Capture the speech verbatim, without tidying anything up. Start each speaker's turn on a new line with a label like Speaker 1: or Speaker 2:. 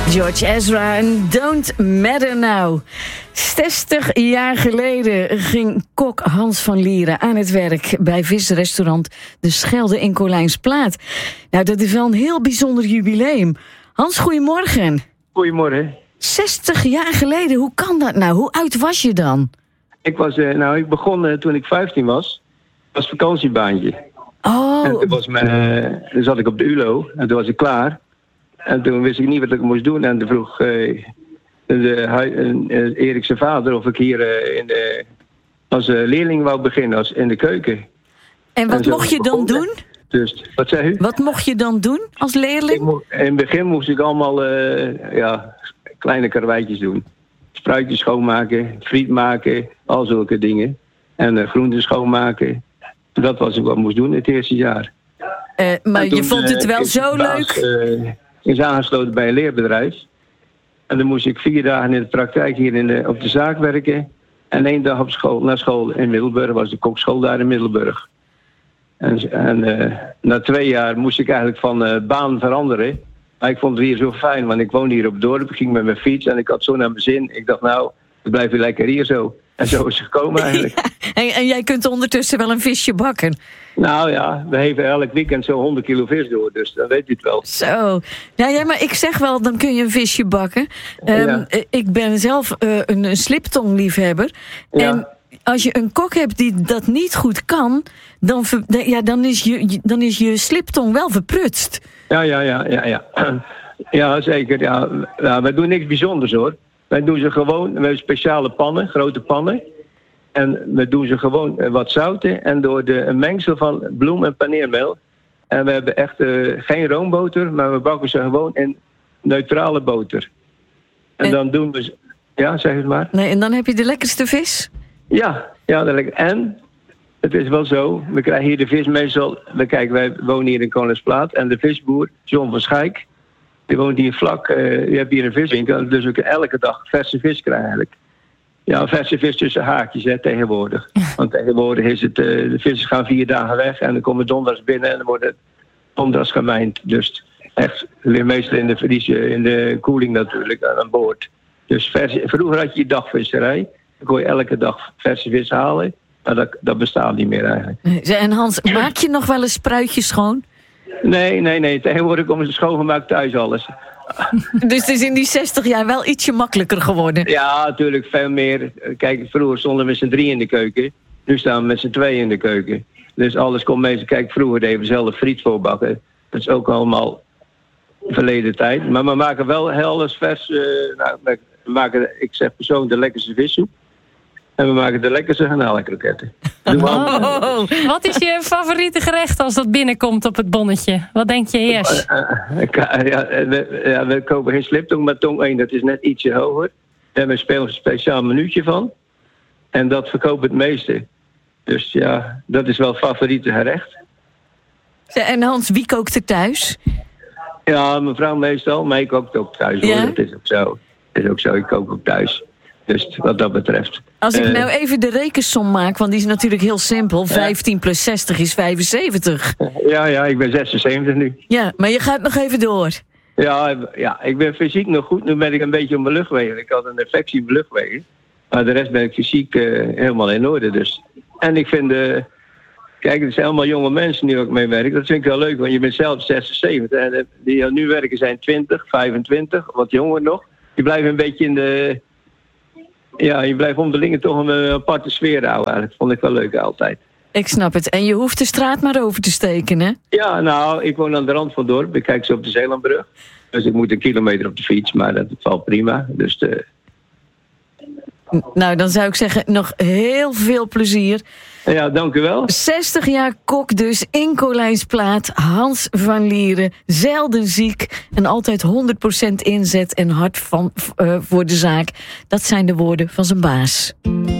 Speaker 1: George Ezra en Don't Matter Now. zestig jaar geleden ging kok Hans van Lieren aan het werk bij visrestaurant De Schelde in Carlijnsplaat. Nou, dat is wel een heel bijzonder jubileum. Hans, goedemorgen.
Speaker 2: Goedemorgen.
Speaker 1: zestig jaar geleden, hoe kan dat nou? Hoe oud was je dan?
Speaker 2: Ik, was, uh, nou, ik begon uh, toen ik vijftien was. Dat was vakantiebaantje.
Speaker 1: Oh.
Speaker 2: En toen, was mijn, uh, toen zat ik op de U L O en toen was ik klaar. En toen wist ik niet wat ik moest doen. En toen vroeg uh, de, uh, Erik zijn vader of ik hier uh, in de, als uh, leerling wou beginnen, als in de keuken.
Speaker 1: En wat en mocht je dan doen?
Speaker 2: Dus, wat zei u?
Speaker 1: Wat mocht je dan doen als leerling?
Speaker 2: Mo- in het begin moest ik allemaal uh, ja, kleine karweitjes doen. Spruitjes schoonmaken, friet maken, al zulke dingen. En uh, groenten schoonmaken. Dat was ik wat moest doen het eerste jaar.
Speaker 1: Uh, maar
Speaker 2: toen,
Speaker 1: je vond het wel
Speaker 2: uh,
Speaker 1: zo
Speaker 2: baas,
Speaker 1: leuk?
Speaker 2: Uh, is aangesloten bij een leerbedrijf. En dan moest ik vier dagen in de praktijk hier in de, op de zaak werken. En één dag op school, naar school in Middelburg. Was de kokschool daar in Middelburg. En, en uh, na twee jaar moest ik eigenlijk van uh, baan veranderen. Maar ik vond het hier zo fijn, want ik woonde hier op het dorp. Ik ging met mijn fiets en ik had zo naar mijn zin. Ik dacht, nou, ik blijf weer lekker hier zo. En zo is het gekomen eigenlijk.
Speaker 1: Ja, en, en jij kunt ondertussen wel een visje bakken?
Speaker 2: Nou ja, we geven elk weekend zo'n honderd kilo vis door, dus dan weet u het wel.
Speaker 1: Zo. Ja, ja, maar ik zeg wel, dan kun je een visje bakken. Um, ja. Ik ben zelf uh, een, een sliptongliefhebber. Ja. En als je een kok hebt die dat niet goed kan, dan, ver, ja, dan, is, je, dan is je sliptong wel verprutst.
Speaker 2: Ja, ja, ja, ja, ja. Ja, zeker. Ja. Ja, wij doen niks bijzonders hoor. Wij doen ze gewoon met speciale pannen, grote pannen. En we doen ze gewoon wat zouten. En door de, een mengsel van bloem en paneermeel. En we hebben echt uh, geen roomboter, maar we bakken ze gewoon in neutrale boter. En, en dan doen we ze... Ja, zeg het maar.
Speaker 1: Nee, en dan heb je de lekkerste vis?
Speaker 2: Ja, ja, dat lekker. En het is wel zo, we krijgen hier de vis meestal... We, kijk, wij wonen hier in Carlijnsplaat. En de visboer, John van Schaik, die woont hier vlak. Uh, je hebt hier een viswinkel, dus we kunnen elke dag verse vis krijgen eigenlijk. Ja, verse vis tussen haakjes hè, tegenwoordig. Want tegenwoordig is het, uh, de vissen gaan vier dagen weg en dan komen donderdags binnen en dan wordt het donderdags gemijnd. Dus echt weer meestal in de vriezen, in de koeling natuurlijk, aan boord. Dus verse, vroeger had je dagvisserij. Dan kon je elke dag verse vis halen. Maar dat, dat bestaat niet meer eigenlijk.
Speaker 1: En Hans, maak je nog wel eens spruitjes schoon?
Speaker 2: Nee, nee, nee. Tegenwoordig komen ze schoongemaakt thuis alles.
Speaker 1: Dus het is in die zestig jaar wel ietsje makkelijker geworden?
Speaker 2: Ja, natuurlijk veel meer. Kijk, vroeger stonden we met z'n drie in de keuken. Nu staan we met z'n twee in de keuken. Dus alles komt mee. Kijk, vroeger deden we zelf friet voorbakken. Dat is ook allemaal verleden tijd. Maar we maken wel alles vers. Uh, nou, we maken, ik zeg persoonlijk, de lekkerste vissoep. En we maken de lekkerste garnalenkroketten.
Speaker 3: Oh, wat is je favoriete gerecht als dat binnenkomt op het bonnetje? Wat denk je eerst?
Speaker 2: Uh, uh, uh, ja, we, ja, we kopen geen sliptong, maar tong één, dat is net ietsje hoger. En we spelen een speciaal minuutje van. En dat verkoopt het meeste. Dus ja, dat is wel het favoriete gerecht.
Speaker 1: En Hans, wie kookt er thuis?
Speaker 2: Ja, mevrouw meestal, maar ik kook ook thuis. Ja? Dat is ook zo. Dat is ook zo, ik kook ook thuis. Dus wat dat betreft.
Speaker 1: Als ik uh, nou even de rekensom maak, want die is natuurlijk heel simpel. vijftien plus zestig is vijfenzeventig.
Speaker 2: Ja, ja, ik ben zesenzeventig nu.
Speaker 1: Ja, maar je gaat nog even door.
Speaker 2: Ja, ja, ik ben fysiek nog goed. Nu ben ik een beetje op mijn luchtwegen. Ik had een infectie in mijn luchtwegen. Maar de rest ben ik fysiek uh, helemaal in orde. Dus. En ik vind... Uh, kijk, het zijn allemaal jonge mensen die ook mee werken. Dat vind ik wel leuk, want je bent zelf zesenzeventig. En uh, die nu werken zijn twintig, vijfentwintig, wat jonger nog. Die blijven een beetje in de... Ja, je blijft onderling toch een aparte sfeer houden. Dat vond ik wel leuk altijd.
Speaker 1: Ik snap het. En je hoeft de straat maar over te steken, hè?
Speaker 2: Ja, nou, ik woon aan de rand van het dorp. Ik kijk zo op de Zeelandbrug. Dus ik moet een kilometer op de fiets, maar dat valt prima. Dus de...
Speaker 1: Nou, dan zou ik zeggen, nog heel veel plezier.
Speaker 2: Ja, dank u wel.
Speaker 1: zestig jaar kok dus in Carlijnsplaat. Hans van Lieren, zelden ziek en altijd honderd procent inzet en hart van, uh, voor de zaak. Dat zijn de woorden van zijn baas.